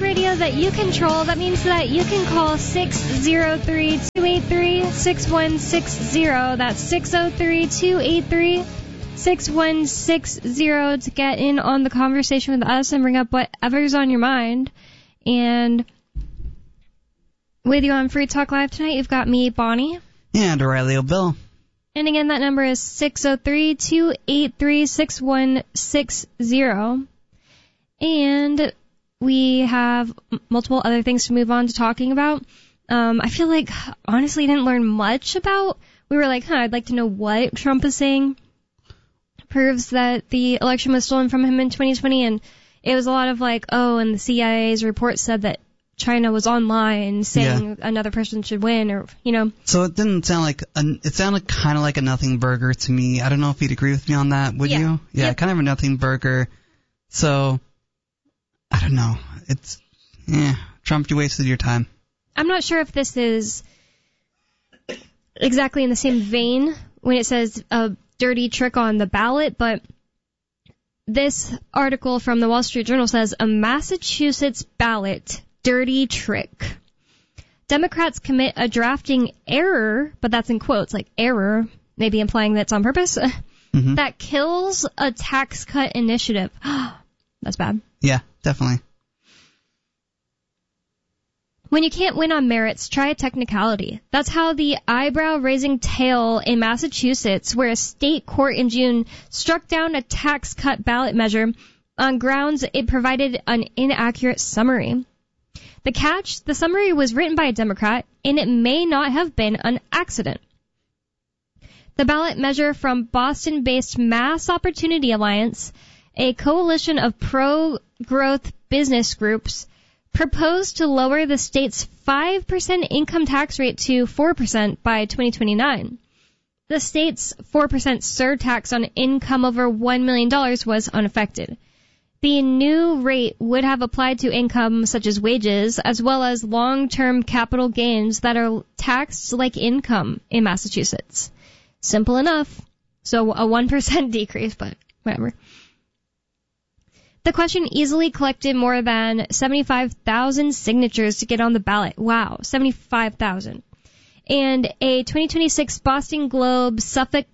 radio that you control. That means that you can call 603-283-6160. That's 603-283-6160 to get in on the conversation with us and bring up whatever's on your mind. And with you on Free Talk Live tonight, you've got me, Bonnie. And O'Reilly Bill. And again, that number is 603-283-6160. And we have multiple other things to move on to talking about. I feel like, honestly, didn't learn much about. We were like, I'd like to know what Trump is saying proves that the election was stolen from him in 2020. And it was a lot of like, and the CIA's report said that China was online saying another person should win, or, So it didn't sound like, it sounded kind of like a nothing burger to me. I don't know if you'd agree with me on that, would you? Yeah, kind of a nothing burger. So, I don't know. It's, Trump, you wasted your time. I'm not sure if this is exactly in the same vein when it says a dirty trick on the ballot, but this article from the Wall Street Journal says a Massachusetts ballot dirty trick. Democrats commit a drafting error, but that's in quotes, like error, maybe implying that it's on purpose, that kills a tax cut initiative. That's bad. Yeah, definitely. When you can't win on merits, try a technicality. That's how the eyebrow-raising tale in Massachusetts, where a state court in June struck down a tax cut ballot measure on grounds it provided an inaccurate summary. The catch, the summary was written by a Democrat, and it may not have been an accident. The ballot measure from Boston-based Mass Opportunity Alliance, a coalition of pro-growth business groups, proposed to lower the state's 5% income tax rate to 4% by 2029. The state's 4% surtax on income over $1 million was unaffected. The new rate would have applied to income such as wages, as well as long-term capital gains that are taxed like income in Massachusetts. Simple enough. So a 1% decrease, but whatever. The question easily collected more than 75,000 signatures to get on the ballot. Wow, 75,000. And a 2026 Boston Globe Suffolk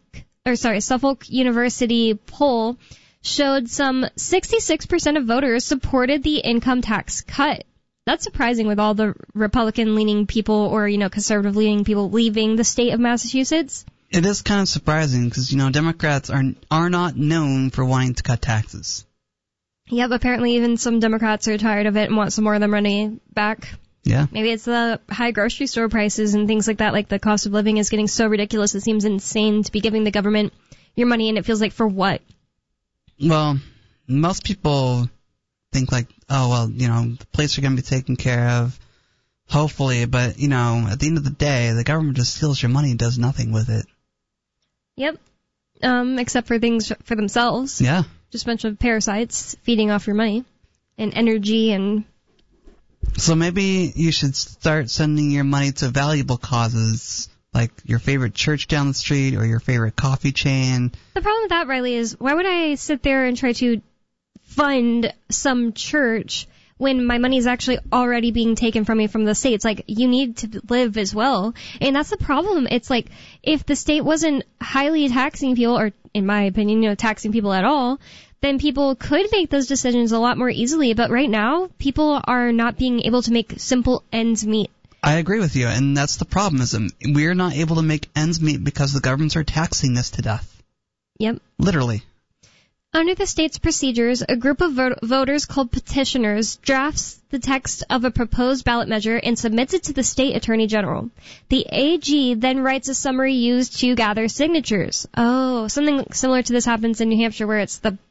University poll showed some 66% of voters supported the income tax cut. That's surprising with all the Republican-leaning people or, conservative-leaning people leaving the state of Massachusetts. It is kind of surprising because, Democrats are not known for wanting to cut taxes. Yep, apparently even some Democrats are tired of it and want some more of their money back. Yeah. Maybe it's the high grocery store prices and things like that, like the cost of living is getting so ridiculous it seems insane to be giving the government your money, and it feels like for what? Well, most people think like, the police are going to be taken care of, hopefully, but, at the end of the day, the government just steals your money and does nothing with it. Yep. Except for things for themselves. Yeah. Just a bunch of parasites feeding off your money and energy and... So maybe you should start sending your money to valuable causes, like your favorite church down the street or your favorite coffee chain. The problem with that, Riley, is why would I sit there and try to fund some church when my money is actually already being taken from me from the state? It's like, you need to live as well. And that's the problem. It's like, if the state wasn't highly taxing people, or in my opinion, taxing people at all, then people could make those decisions a lot more easily. But right now, people are not being able to make simple ends meet. I agree with you, and that's the problem, is we're not able to make ends meet because the governments are taxing us to death. Yep. Literally. Under the state's procedures, a group of voters called petitioners drafts the text of a proposed ballot measure and submits it to the state attorney general. The AG then writes a summary used to gather signatures. Oh, something similar to this happens in New Hampshire, where it's the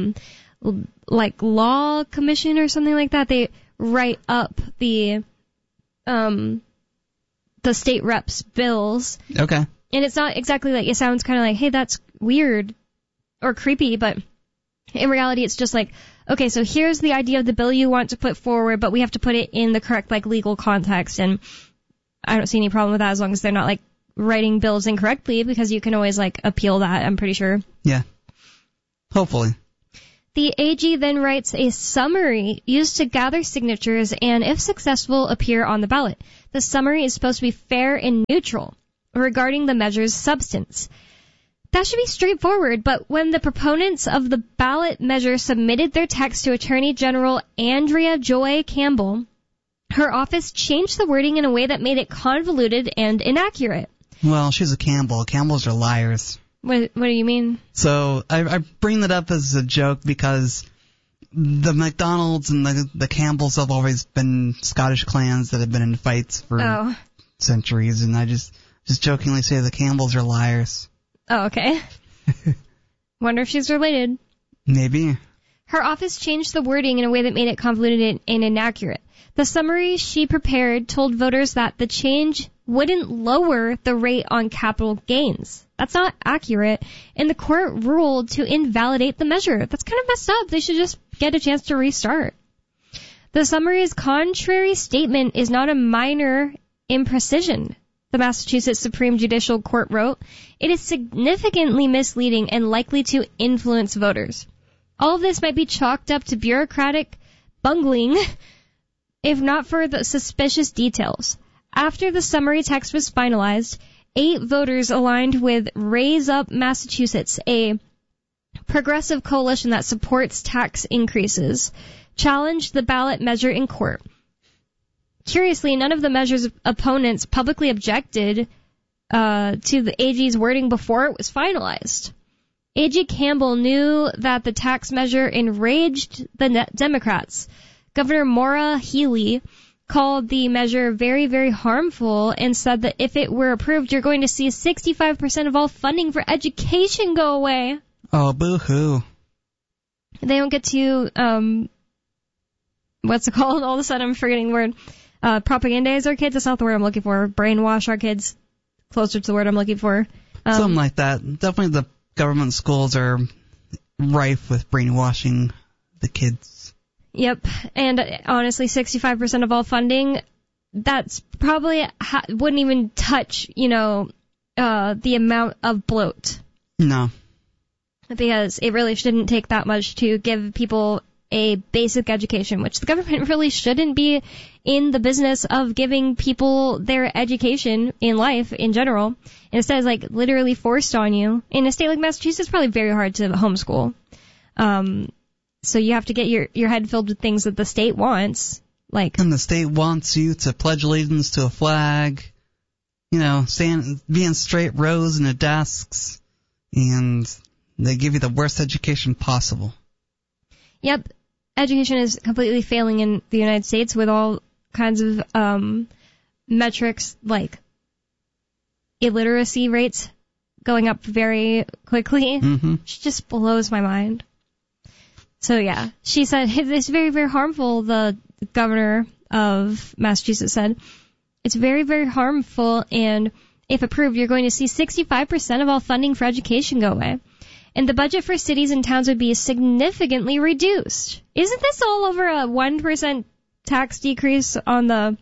law commission or something like that. They write up the state reps' bills. Okay. And it's not exactly like, it sounds kind of like, hey, that's weird or creepy, but in reality, it's just like, okay, so here's the idea of the bill you want to put forward, but we have to put it in the correct, legal context, and I don't see any problem with that as long as they're not, writing bills incorrectly, because you can always, appeal that, I'm pretty sure. Yeah. Hopefully. The AG then writes a summary used to gather signatures and, if successful, appear on the ballot. The summary is supposed to be fair and neutral regarding the measure's substance. That should be straightforward, but when the proponents of the ballot measure submitted their text to Attorney General Andrea Joy Campbell, her office changed the wording in a way that made it convoluted and inaccurate. Well, she's a Campbell. Campbells are liars. What do you mean? So I bring that up as a joke because the McDonald's and the Campbells have always been Scottish clans that have been in fights for centuries, and I just jokingly say the Campbells are liars. Oh, okay. Wonder if she's related. Maybe. Her office changed the wording in a way that made it convoluted and inaccurate. The summary she prepared told voters that the change wouldn't lower the rate on capital gains. That's not accurate, and the court ruled to invalidate the measure. That's kind of messed up. They should just get a chance to restart. The summary's contrary statement is not a minor imprecision, the Massachusetts Supreme Judicial Court wrote. It is significantly misleading and likely to influence voters. All of this might be chalked up to bureaucratic bungling, if not for the suspicious details. After the summary text was finalized, 8 voters aligned with Raise Up Massachusetts, a progressive coalition that supports tax increases, challenged the ballot measure in court. Curiously, none of the measure's opponents publicly objected to the AG's wording before it was finalized. AG Campbell knew that the tax measure enraged the Democrats. Governor Maura Healey called the measure very, very harmful and said that if it were approved, you're going to see 65% of all funding for education go away. Oh, boo-hoo. They don't get to, what's it called? All of a sudden I'm forgetting the word. Propagandize our kids? That's not the word I'm looking for. Brainwash our kids. Closer to the word I'm looking for. Something like that. Definitely the government schools are rife with brainwashing the kids. Yep. And honestly, 65% of all funding, that's probably wouldn't even touch, the amount of bloat. No. Because it really shouldn't take that much to give people a basic education, which the government really shouldn't be in the business of giving people their education in life in general. Instead, it's literally forced on you. In a state like Massachusetts, it's probably very hard to homeschool. So you have to get your head filled with things that the state wants. And the state wants you to pledge allegiance to a flag, be in straight rows in the desks, and they give you the worst education possible. Yep. Education is completely failing in the United States with all kinds of metrics like illiteracy rates going up very quickly. Mm-hmm. It just blows my mind. So yeah, she said it's very, very harmful. The governor of Massachusetts said it's very, very harmful, and if approved, you're going to see 65% of all funding for education go away. And the budget for cities and towns would be significantly reduced. Isn't this all over a 1% tax decrease on the,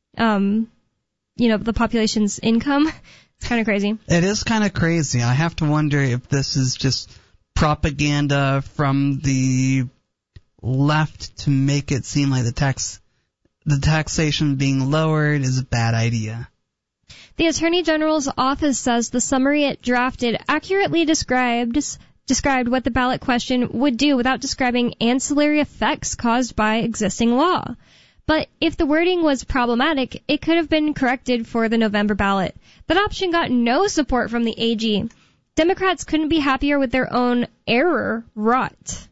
the population's income? It's kind of crazy. It is kind of crazy. I have to wonder if this is just propaganda from the left to make it seem like the taxation being lowered is a bad idea. The Attorney General's office says the summary it drafted accurately described what the ballot question would do without describing ancillary effects caused by existing law. But if the wording was problematic, it could have been corrected for the November ballot. That option got no support from the AG. Democrats couldn't be happier with their own error wrought.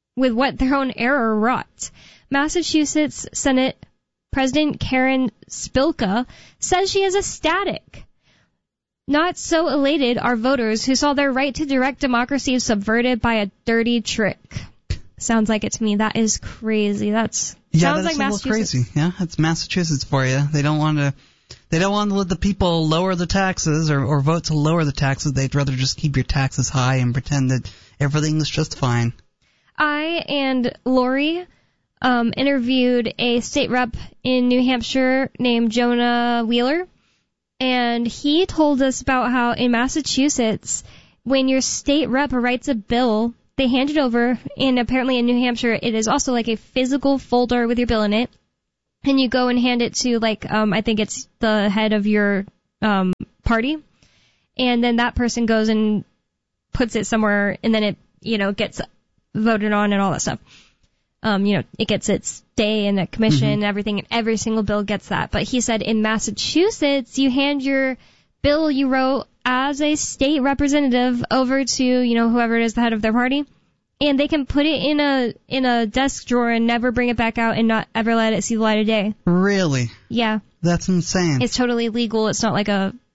Massachusetts Senate President Karen Spilka says she is ecstatic. Not so elated are voters who saw their right to direct democracy subverted by a dirty trick. Sounds like it to me. That is crazy. Sounds like Massachusetts. Crazy. Yeah, it's Massachusetts for you. They don't want to let the people lower the taxes or vote to lower the taxes. They'd rather just keep your taxes high and pretend that everything is just fine. I and Lori interviewed a state rep in New Hampshire named Jonah Wheeler, and he told us about how in Massachusetts, when your state rep writes a bill They hand it over, and apparently in New Hampshire, it is also like a physical folder with your bill in it. And you go and hand it to, like, I think it's the head of your party. And then that person goes and puts it somewhere, and then it, gets voted on and all that stuff. It gets its day in the commission and everything, and every single bill gets that. But he said in Massachusetts, you hand your bill you wrote as a state representative over to, whoever it is, the head of their party. And they can put it in a desk drawer and never bring it back out and not ever let it see the light of day. Really? Yeah. That's insane. It's totally legal. It's not like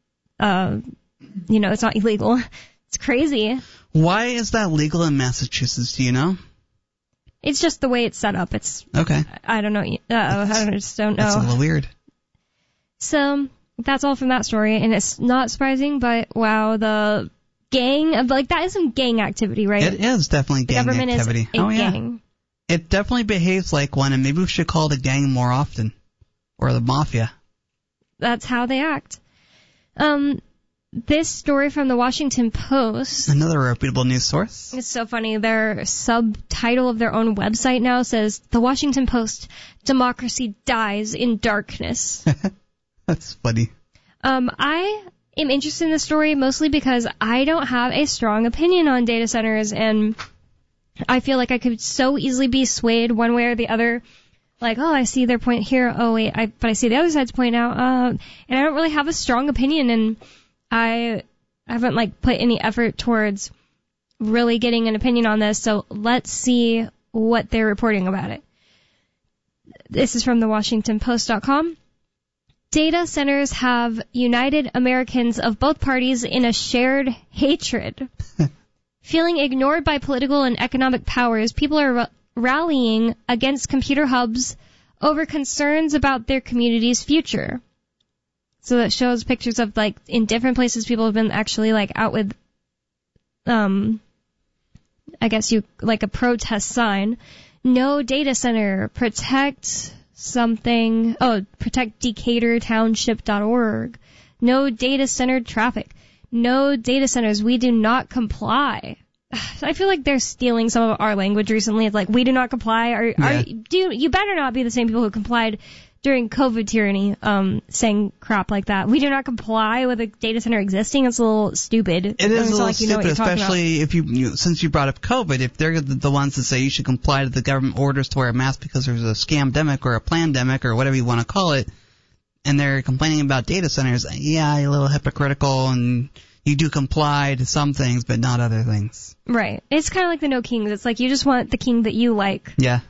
it's not illegal. It's crazy. Why is that legal in Massachusetts? Do you know? It's just the way it's set up. It's okay. I don't know. I just don't know. It's a little weird. So that's all from that story, and it's not surprising. But wow, the gang of that is some gang activity, right? It is definitely gang activity. The government is a gang. It definitely behaves like one, and maybe we should call it a gang more often, or the mafia. That's how they act. This story from the Washington Post. Another reputable news source. It's so funny. Their subtitle of their own website now says, The Washington Post, Democracy Dies in Darkness. That's funny. I am interested in this story mostly because I don't have a strong opinion on data centers, and I feel like I could so easily be swayed one way or the other. Like, oh, I see their point here. Oh, wait, but I see the other side's point out. And I don't really have a strong opinion, and I haven't put any effort towards really getting an opinion on this, so let's see what they're reporting about it. This is from the WashingtonPost.com. Data centers have united Americans of both parties in a shared hatred. Feeling ignored by political and economic powers, people are rallying against computer hubs over concerns about their community's future. So that shows pictures of, in different places people have been actually, out with, I guess a protest sign. No data center, protect something. Oh, protect DecaturTownship.org. No data center traffic. No data centers. We do not comply. I feel like they're stealing some of our language recently. It's like, we do not comply. You better not be the same people who complied during COVID tyranny, saying crap like that. We do not comply with a data center existing. It's a little stupid. It is a little stupid, especially if since you brought up COVID, if they're the ones that say you should comply to the government orders to wear a mask because there's a scamdemic or a plandemic or whatever you want to call it, and they're complaining about data centers, yeah, you're a little hypocritical, and you do comply to some things, but not other things. Right. It's kind of like the no kings. It's like you just want the king that you like. Yeah.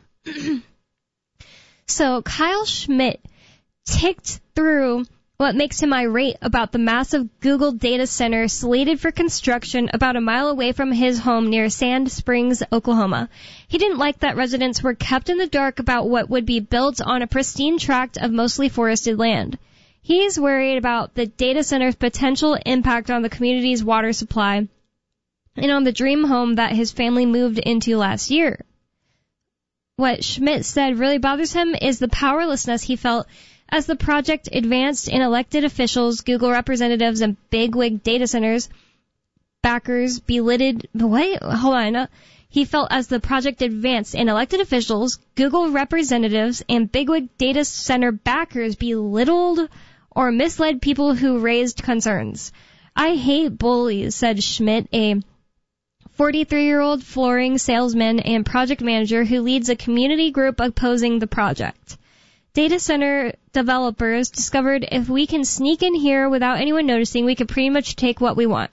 So Kyle Schmidt ticked through what makes him irate about the massive Google data center slated for construction about a mile away from his home near Sand Springs, Oklahoma. He didn't like that residents were kept in the dark about what would be built on a pristine tract of mostly forested land. He's worried about the data center's potential impact on the community's water supply and on the dream home that his family moved into last year. What Schmidt said really bothers him is the powerlessness he felt as the project advanced and elected officials, Google representatives, and bigwig data centers backers belittled. Wait, hold on. He felt as the project advanced and elected officials, Google representatives, and bigwig data center backers belittled or misled people who raised concerns. I hate bullies, said Schmidt, a 43-year-old flooring salesman and project manager who leads a community group opposing the project. Data center developers discovered if we can sneak in here without anyone noticing, we can pretty much take what we want.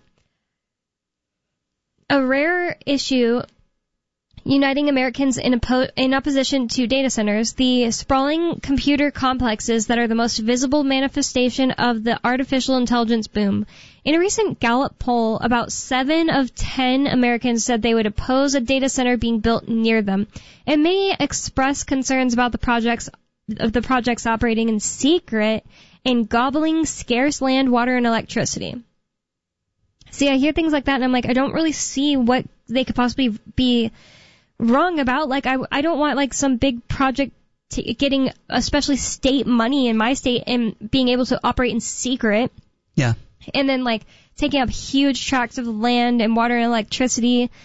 A rare issue uniting Americans in opposition to data centers, the sprawling computer complexes that are the most visible manifestation of the artificial intelligence boom. In a recent Gallup poll, about 7 of 10 Americans said they would oppose a data center being built near them, and many expressed concerns about the projects operating in secret and gobbling scarce land, water, and electricity. See, I hear things like that, and I'm like, I don't really see what they could possibly be wrong about. I don't want some big project getting especially state money in my state and being able to operate in secret. Yeah. And then taking up huge tracts of land and water and electricity.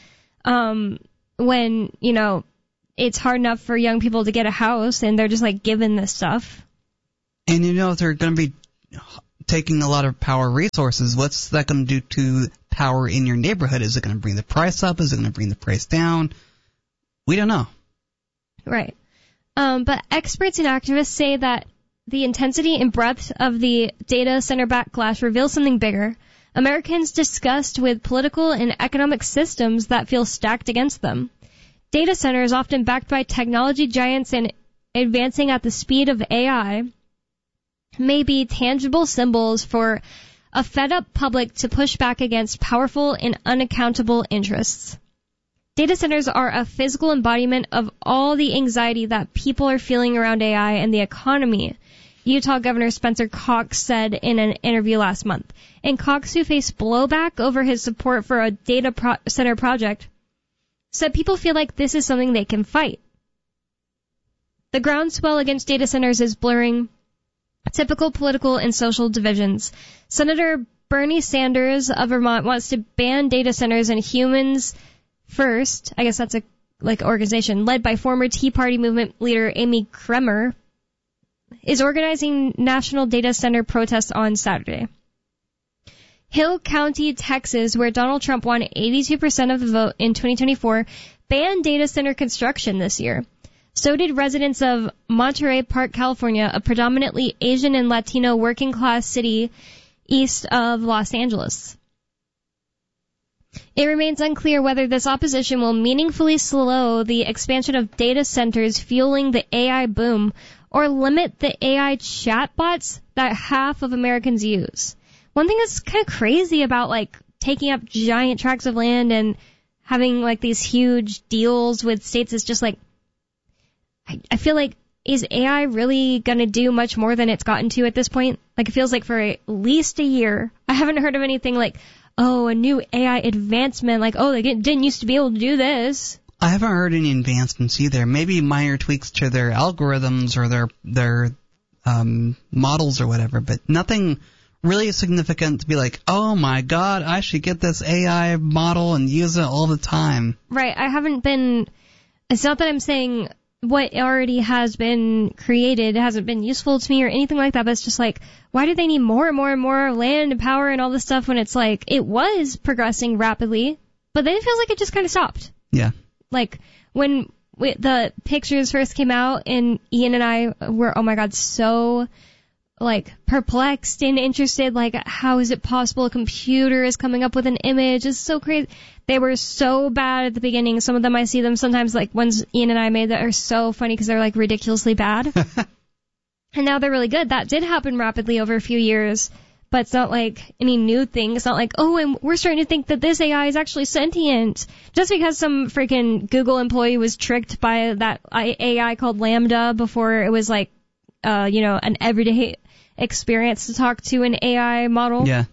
when, it's hard enough for young people to get a house and they're just like given this stuff. And if they're going to be taking a lot of power resources, what's that going to do to power in your neighborhood? Is it going to bring the price up? Is it going to bring the price down? We don't know. Right. But experts and activists say that the intensity and breadth of the data center backlash reveals something bigger. Americans disgust with political and economic systems that feel stacked against them. Data centers, often backed by technology giants and advancing at the speed of AI, may be tangible symbols for a fed-up public to push back against powerful and unaccountable interests. Data centers are a physical embodiment of all the anxiety that people are feeling around AI and the economy, Utah Governor Spencer Cox said in an interview last month. And Cox, who faced blowback over his support for a data center project, said people feel like this is something they can fight. The groundswell against data centers is blurring typical political and social divisions. Senator Bernie Sanders of Vermont wants to ban data centers, and Humans First, I guess that's a organization led by former Tea Party movement leader Amy Kremer, is organizing national data center protests on Saturday. Hill County, Texas, where Donald Trump won 82% of the vote in 2024, banned data center construction this year. So did residents of Monterey Park, California, a predominantly Asian and Latino working-class city east of Los Angeles. It remains unclear whether this opposition will meaningfully slow the expansion of data centers fueling the AI boom or limit the AI chatbots that half of Americans use. One thing that's kind of crazy about taking up giant tracts of land and having these huge deals with states is just I feel like, is AI really going to do much more than it's gotten to at this point? It feels like for at least a year, I haven't heard of anything a new AI advancement, they didn't used to be able to do this. I haven't heard any advancements either. Maybe minor tweaks to their algorithms or their models or whatever, but nothing really significant to be oh my God, I should get this AI model and use it all the time. Right. It's not that I'm saying what already has been created hasn't been useful to me or anything like that, but it's just why do they need more and more and more land and power and all this stuff when it's it was progressing rapidly, but then it feels like it just kind of stopped. Yeah. When the pictures first came out and Ian and I were, oh my God, so perplexed and interested, how is it possible a computer is coming up with an image? It's so crazy. They were so bad at the beginning. Some of them, I see them sometimes, ones Ian and I made that are so funny because they're ridiculously bad. And now they're really good. That did happen rapidly over a few years, but it's not any new thing. It's not and we're starting to think that this AI is actually sentient. Just because some freaking Google employee was tricked by that AI called Lambda before it was an everyday experience to talk to an AI model. Yeah.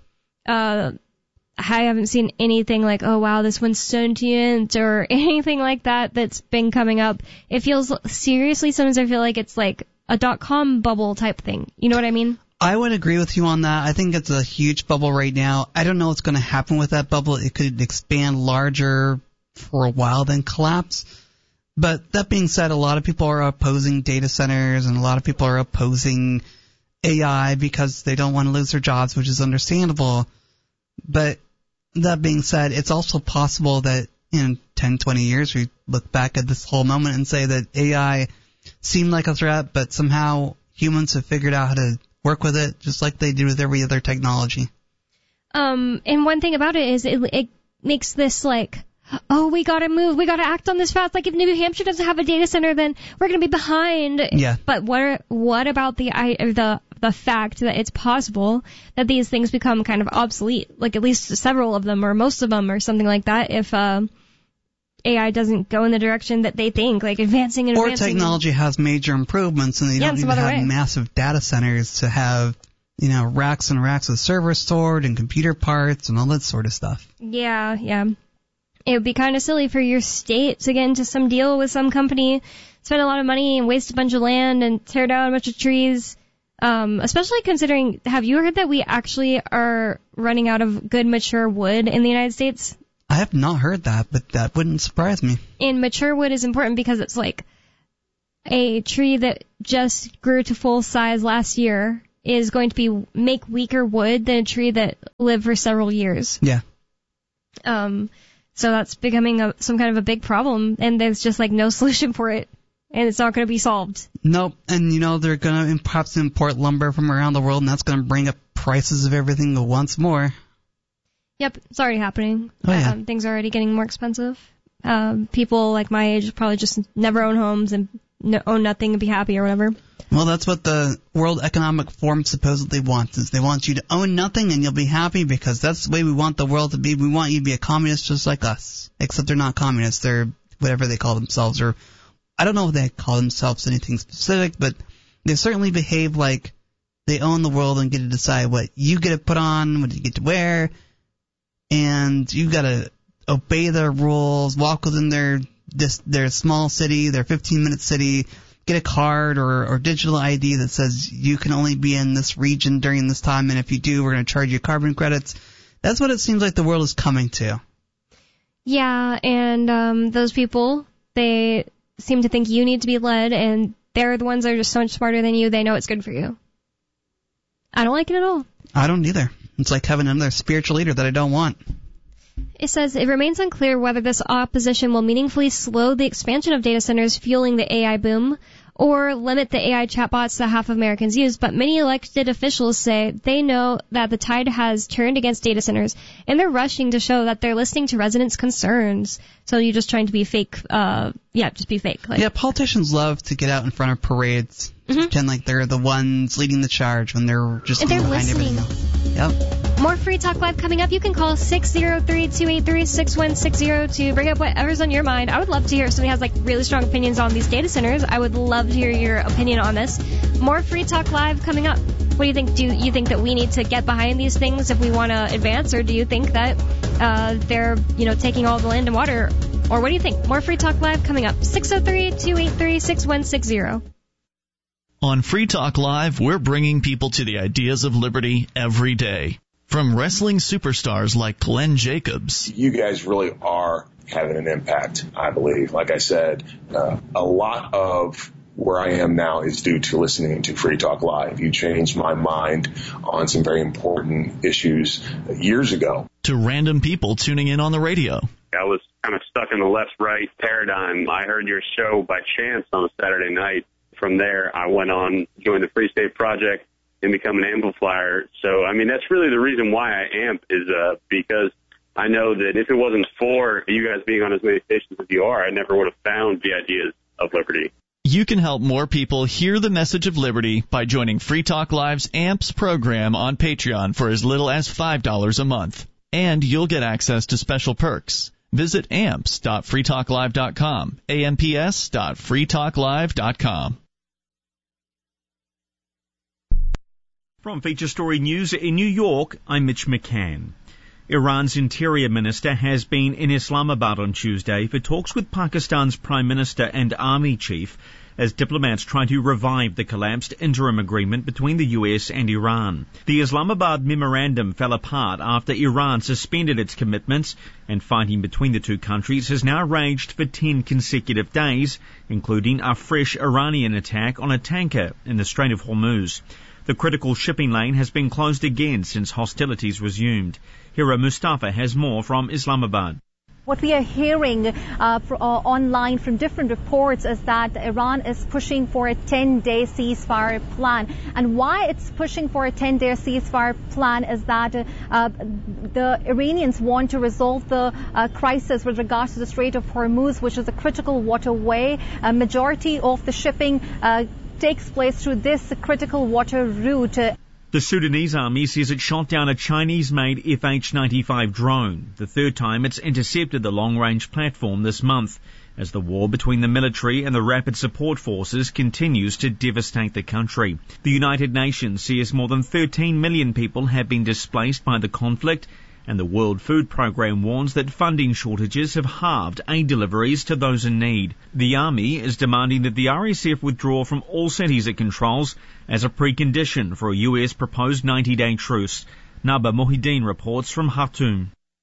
I haven't seen anything oh wow, this one's sentient or anything like that that's been coming up. It feels, seriously, sometimes I feel it's a .com bubble type thing. You know what I mean? I would agree with you on that. I think it's a huge bubble right now. I don't know what's going to happen with that bubble. It could expand larger for a while, then collapse. But that being said, a lot of people are opposing data centers and a lot of people are opposing AI because they don't want to lose their jobs, which is understandable. But that being said, it's also possible that in 10, 20 years we look back at this whole moment and say that AI seemed like a threat, but somehow humans have figured out how to work with it just like they do with every other technology. And one thing about it is it makes this we gotta move, we gotta act on this fast. If New Hampshire doesn't have a data center, then we're gonna be behind. Yeah. But what about the fact that it's possible that these things become kind of obsolete, at least several of them or most of them or something like that, if AI doesn't go in the direction that they think, advancing and or advancing. Or technology has major improvements and they don't need to have massive data centers to have, racks and racks of servers stored and computer parts and all that sort of stuff. Yeah. It would be kind of silly for your state to get into some deal with some company, spend a lot of money and waste a bunch of land and tear down a bunch of trees. Especially considering, have you heard that we actually are running out of good mature wood in the United States? I have not heard that, but that wouldn't surprise me. And mature wood is important because it's like a tree that just grew to full size last year is going to make weaker wood than a tree that lived for several years. Yeah. So that's becoming some kind of a big problem, and there's just like no solution for it, and it's not going to be solved. Nope. And they're going to perhaps import lumber from around the world, and that's going to bring up prices of everything once more. Yep, it's already happening. Oh, yeah. Things are already getting more expensive. People like my age probably just never own homes and own nothing and be happy or whatever. Well, that's what the World Economic Forum supposedly wants, is they want you to own nothing and you'll be happy because that's the way we want the world to be. We want you to be a communist just like us. Except they're not communists. They're whatever they call themselves. Or I don't know if they call themselves anything specific, but they certainly behave like they own the world and get to decide what you get to put on, what you get to wear, and you got to obey their rules, walk within their small city, their 15-minute city, get a card or digital ID that says you can only be in this region during this time, and if you do, we're going to charge you carbon credits. That's what it seems like the world is coming to. Yeah, and those people, they seem to think you need to be led, and they're the ones that are just so much smarter than you. They know it's good for you. I don't like it at all. I don't either. It's like having another spiritual leader that I don't want. It says, it remains unclear whether this opposition will meaningfully slow the expansion of data centers fueling the AI boom or limit the AI chatbots that half of Americans use, but many elected officials say they know that the tide has turned against data centers, and they're rushing to show that they're listening to residents' concerns. So you're just trying to be fake, just be fake. Yeah, politicians love to get out in front of parades, pretend like they're the ones leading the charge when they're just behind everything else. Yep. More Free Talk Live coming up. You can call 603-283-6160 to bring up whatever's on your mind. I would love to hear if somebody has really strong opinions on these data centers. I would love to hear your opinion on this. More Free Talk Live coming up. What do you think? Do you think that we need to get behind these things if we want to advance, or do you think that they're taking all the land and water? Or what do you think? More Free Talk Live coming up. 603-283-6160. On Free Talk Live, we're bringing people to the ideas of liberty every day. From wrestling superstars like Glenn Jacobs. You guys really are having an impact, I believe. Like I said, a lot of where I am now is due to listening to Free Talk Live. You changed my mind on some very important issues years ago. To random people tuning in on the radio. I was kind of stuck in the left-right paradigm. I heard your show by chance on a Saturday night. From there, I went on, joined the Free State Project, and become an amplifier. So, that's really the reason why I amp is because I know that if it wasn't for you guys being on as many stations as you are, I never would have found the ideas of liberty. You can help more people hear the message of liberty by joining Free Talk Live's AMPS program on Patreon for as little as $5 a month. And you'll get access to special perks. Visit amps.freetalklive.com, amps.freetalklive.com. From Feature Story News in New York, I'm Mitch McCann. Iran's Interior Minister has been in Islamabad on Tuesday for talks with Pakistan's Prime Minister and Army Chief as diplomats try to revive the collapsed interim agreement between the US and Iran. The Islamabad memorandum fell apart after Iran suspended its commitments, and fighting between the two countries has now raged for 10 consecutive days, including a fresh Iranian attack on a tanker in the Strait of Hormuz. The critical shipping lane has been closed again since hostilities resumed. Hira Mustafa has more from Islamabad. What we are hearing online from different reports is that Iran is pushing for a 10-day ceasefire plan. And why it's pushing for a 10-day ceasefire plan is that the Iranians want to resolve the crisis with regards to the Strait of Hormuz, which is a critical waterway. A majority of the shipping takes place through this critical water route. The Sudanese army says it shot down a Chinese-made FH-95 drone, the third time it's intercepted the long-range platform this month, as the war between the military and the Rapid Support Forces continues to devastate the country. The United Nations says more than 13 million people have been displaced by the conflict, and the World Food Programme warns that funding shortages have halved aid deliveries to those in need. The army is demanding that the RSF withdraw from all cities it controls as a precondition for a US proposed 90-day truce. Naba Mohideen reports from Khartoum.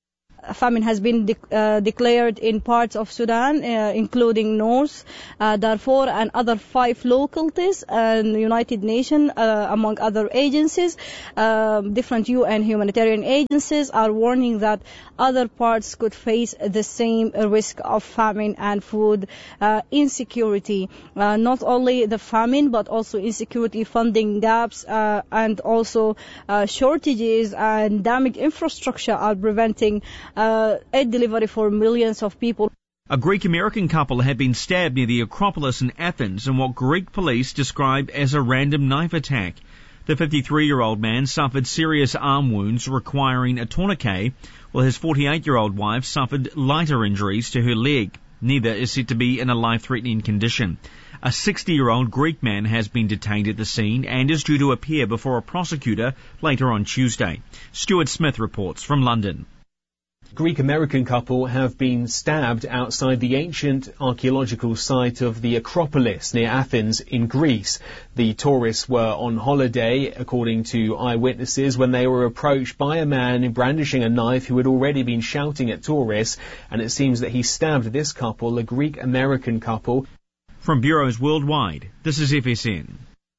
famine has been declared in parts of Sudan, including North Darfur and other 5 localities, and the United Nations, among other agencies. Different UN humanitarian agencies are warning that other parts could face the same risk of famine and food insecurity. Not only the famine, but also insecurity, funding gaps, and also shortages and damaged infrastructure are preventing aid delivery for millions of people. A Greek-American couple had been stabbed near the Acropolis in Athens in what Greek police described as a random knife attack. The 53-year-old man suffered serious arm wounds requiring a tourniquet, while his 48-year-old wife suffered lighter injuries to her leg. Neither is said to be in a life-threatening condition. A 60-year-old Greek man has been detained at the scene and is due to appear before a prosecutor later on Tuesday. Stuart Smith reports from London. Greek-American couple have been stabbed outside the ancient archaeological site of the Acropolis near Athens in Greece. The tourists were on holiday, according to eyewitnesses, when they were approached by a man brandishing a knife who had already been shouting at tourists, and it seems that he stabbed this couple, a Greek-American couple. From bureaus worldwide, this is FSN.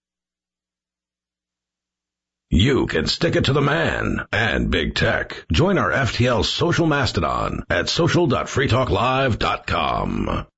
You can stick it to the man and big tech. Join our FTL social mastodon at social.freetalklive.com.